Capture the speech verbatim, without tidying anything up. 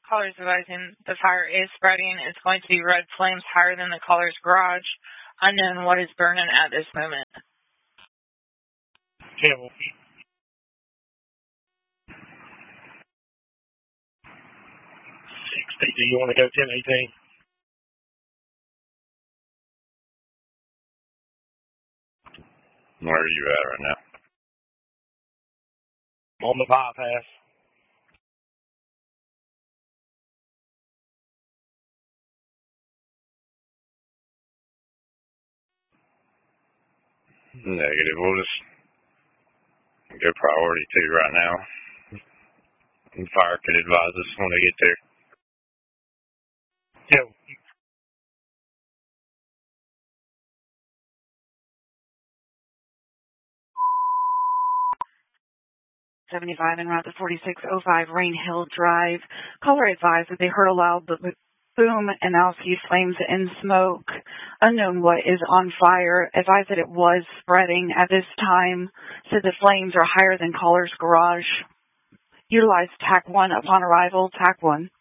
Callers advising the fire is spreading. It's going to be red flames higher than the caller's garage. Unknown what is burning at this moment. Table. sixty. Do you want to go ten eighteen? Where are you at right now? On the bypass. Negative. We'll just go priority two right now. And fire can advise us when they get there. Yo. seventy-five en route to forty-six oh five Rain Hill Drive. Caller advised that they heard a loud boom and now see flames and smoke. Unknown what is on fire. Advised that it was spreading at this time. Said the flames are higher than caller's garage. Utilize T A C one upon arrival. T A C one.